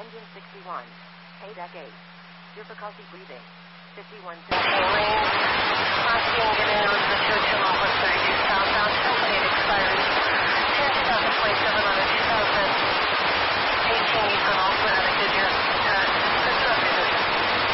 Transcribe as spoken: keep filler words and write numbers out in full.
Engine sixty-one. A deck eight. Difficulty breathing. fifty-one. Asking, getting the two two